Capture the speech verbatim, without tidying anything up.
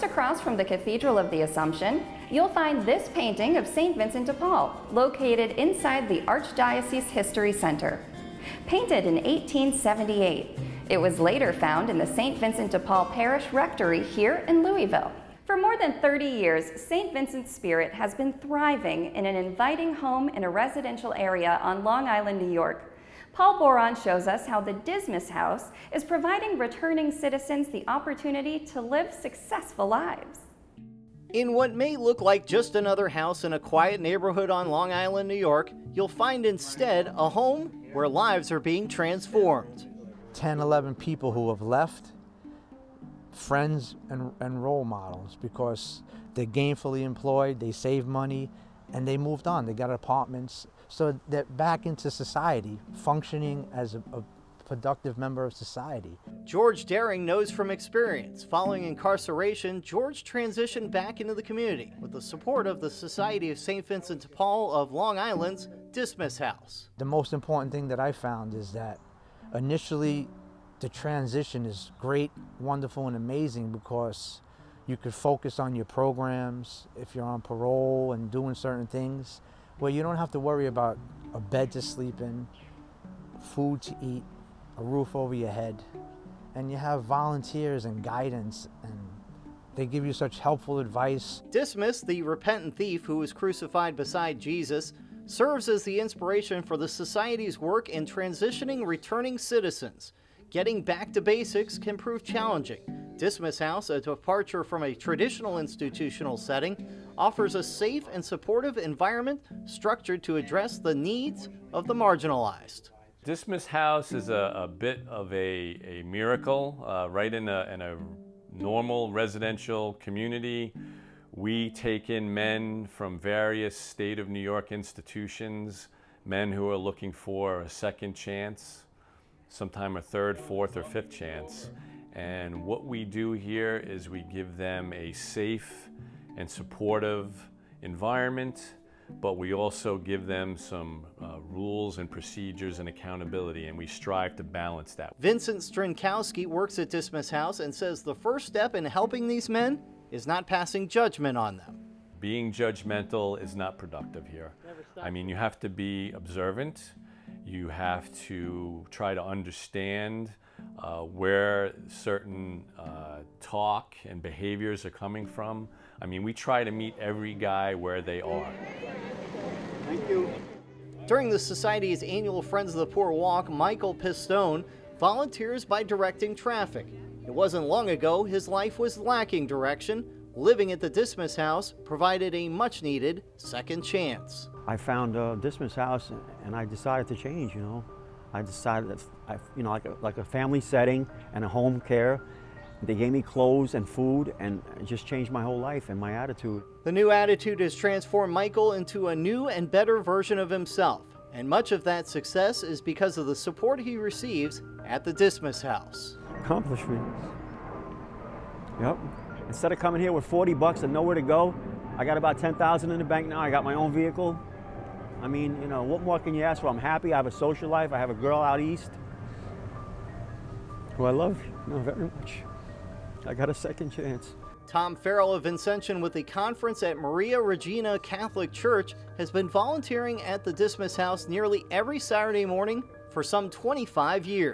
across from the Cathedral of the Assumption, you'll find this painting of Saint Vincent de Paul, located inside the Archdiocese History Center. Painted in eighteen seventy-eight, it was later found in the Saint Vincent de Paul Parish Rectory here in Louisville. For more than thirty years, Saint Vincent's spirit has been thriving in an inviting home in a residential area on Long Island, New York. Paul Boron shows us how the Dismas House is providing returning citizens the opportunity to live successful lives. In what may look like just another house in a quiet neighborhood on Long Island, New York, you'll find instead a home where lives are being transformed. ten, eleven people who have left, friends and, and role models, because they're gainfully employed, they save money, and they moved on. They got apartments, so they're back into society, functioning as a, a productive member of society. George Daring knows from experience. Following incarceration, George transitioned back into the community with the support of the Society of Saint Vincent de Paul of Long Island's Dismas House. The most important thing that I found is that initially the transition is great, wonderful, and amazing because you could focus on your programs if you're on parole and doing certain things where you don't have to worry about a bed to sleep in, food to eat, a roof over your head, and you have volunteers and guidance, and they give you such helpful advice. Dismas, the repentant thief who was crucified beside Jesus, serves as the inspiration for the Society's work in transitioning returning citizens. Getting back to basics can prove challenging. Dismas House, a departure from a traditional institutional setting, offers a safe and supportive environment structured to address the needs of the marginalized. Dismas House is a, a bit of a, a miracle, uh, right in a, in a normal residential community. We take in men from various state of New York institutions, men who are looking for a second chance, sometime a third, fourth, or fifth chance. And what we do here is we give them a safe and supportive environment, but we also give them some uh, rules and procedures and accountability, and we strive to balance that. Vincent Strinkowski works at Dismas House and says the first step in helping these men is not passing judgment on them. Being judgmental is not productive here. I mean, you have to be observant. You have to try to understand uh, where certain uh, talk and behaviors are coming from. I mean, we try to meet every guy where they are. Thank you. During the Society's annual Friends of the Poor walk, Michael Pistone volunteers by directing traffic. It wasn't long ago his life was lacking direction. Living at the Dismas House provided a much-needed second chance. I found uh, Dismas House and I decided to change, you know. I decided that, I, you know, like a, like a family setting and a home care. They gave me clothes and food, and it just changed my whole life and my attitude. The new attitude has transformed Michael into a new and better version of himself. And much of that success is because of the support he receives at the Dismas House. Accomplishment. Yep. Instead of coming here with forty bucks and nowhere to go, I got about ten thousand in the bank now. I got my own vehicle. I mean, you know, what more can you ask for? I'm happy. I have a social life. I have a girl out east who I love, you know, very much. I got a second chance. Tom Farrell of Ascension with the conference at Maria Regina Catholic Church has been volunteering at the Dismas House nearly every Saturday morning for some twenty-five years.